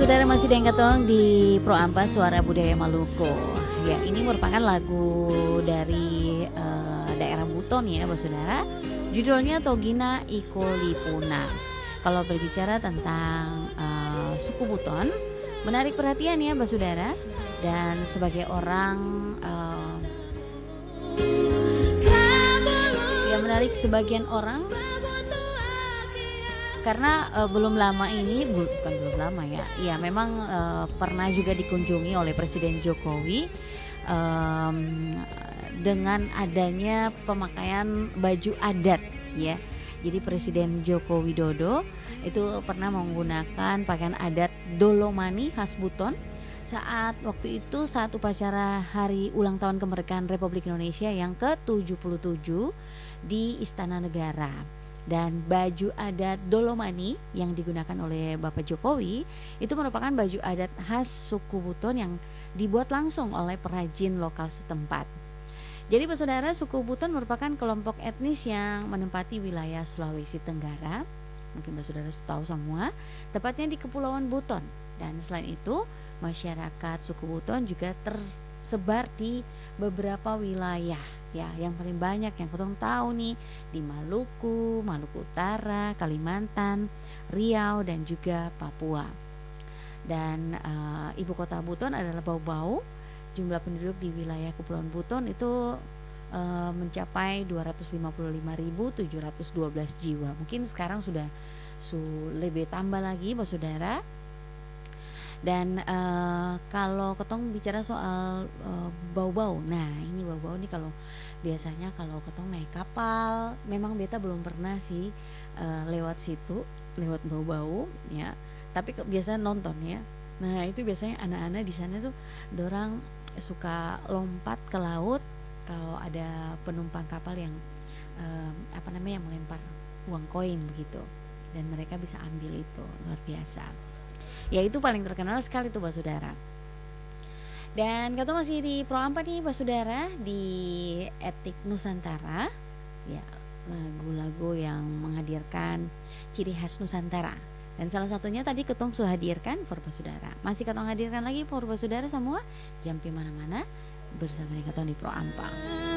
Saudara masih dengan katong di Pro Ampas Suara Budaya Maluku. Ya, ini merupakan lagu dari daerah Buton ya, Saudara. Judulnya Togina Iko Lipuna. Kalau berbicara tentang suku Buton, menarik perhatian ya, Saudara. Dan sebagai orang yang menarik sebagian orang karena belum lama ini bukan belum lama ya memang pernah juga dikunjungi oleh Presiden Jokowi dengan adanya pemakaian baju adat ya. Jadi Presiden Joko Widodo itu pernah menggunakan pakaian adat Dolomani khas Buton saat upacara hari ulang tahun kemerdekaan Republik Indonesia yang ke-77 di Istana Negara. Dan baju adat Dolomani yang digunakan oleh Bapak Jokowi itu merupakan baju adat khas suku Buton yang dibuat langsung oleh perajin lokal setempat. Jadi saudara, suku Buton merupakan kelompok etnis yang menempati wilayah Sulawesi Tenggara. Mungkin saudara tahu semua, tepatnya di Kepulauan Buton. Dan selain itu, masyarakat suku Buton juga tersebar di beberapa wilayah. Ya, yang paling banyak yang kita tahu nih di Maluku, Maluku Utara, Kalimantan, Riau dan juga Papua. Dan ibu kota Buton adalah Bau-Bau. Jumlah penduduk di wilayah Kepulauan Buton itu mencapai 255.712 jiwa. Mungkin sekarang sudah lebih tambah lagi, Saudara. Dan kalau ketong bicara soal Bau-Bau, nah ini Bau-Bau nih biasanya kalau ketong naik kapal, memang beta belum pernah sih lewat situ, lewat Bau-Bau ya, tapi biasa nonton ya. Nah itu biasanya anak-anak di sana tuh dorang suka lompat ke laut kalau ada penumpang kapal yang melempar uang koin begitu, dan mereka bisa ambil itu, luar biasa. Ya itu paling terkenal sekali tuh Saudara. Dan kita masih di Pro Ampa nih Saudara, di Etik Nusantara. Ya, lagu-lagu yang menghadirkan ciri khas Nusantara. Dan salah satunya tadi ketong sudah hadirkan for Saudara. Masih ketong hadirkan lagi for Saudara semua. Jangan pi mana-mana bersama dengan ketong di Pro Ampa.